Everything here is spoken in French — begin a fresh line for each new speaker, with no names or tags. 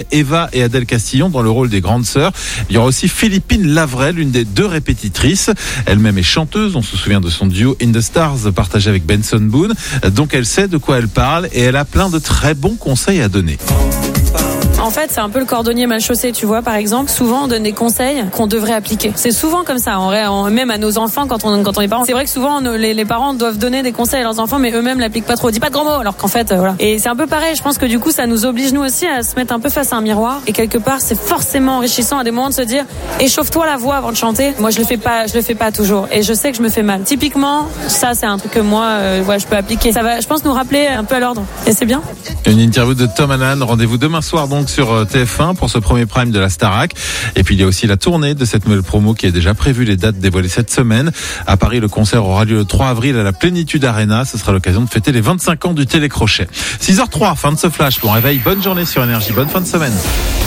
Eva et Adèle Castillon dans le rôle des grandes sœurs. Il y aura aussi Philippine Lavrel, l'une des deux répétitrices. Elle-même est chanteuse, on se souvient de son duo In the Stars partagé avec Benson Boone. Donc elle sait de quoi elle parle et elle a plein de très bons conseils à donner.
En fait, c'est un peu le cordonnier mal chaussé, tu vois, par exemple. Souvent, on donne des conseils qu'on devrait appliquer. C'est souvent comme ça, même à nos enfants quand on est parents. C'est vrai que souvent, les parents doivent donner des conseils à leurs enfants, mais eux-mêmes l'appliquent pas trop. Dis pas de gros mots, alors qu'en fait, voilà. Et c'est un peu pareil. Je pense que du coup, ça nous oblige nous aussi à se mettre un peu face à un miroir. Et quelque part, c'est forcément enrichissant à des moments de se dire, échauffe-toi la voix avant de chanter. Moi, je le fais pas toujours. Et je sais que je me fais mal. Typiquement, ça, c'est un truc que moi, je peux appliquer. Ça va, je pense, nous rappeler un peu à l'ordre. Et c'est bien.
Une interview de Tom Hannan. Rendez-vous demain soir, donc, sur TF1 pour ce premier prime de la Starac. Et puis il y a aussi la tournée de cette nouvelle promo qui est déjà prévue, les dates dévoilées cette semaine. À Paris, le concert aura lieu le 3 avril à la Plénitude Arena. Ce sera l'occasion de fêter les 25 ans du télécrochet. 6h03, fin de ce flash. Bon réveil, bonne journée sur Énergie, bonne fin de semaine.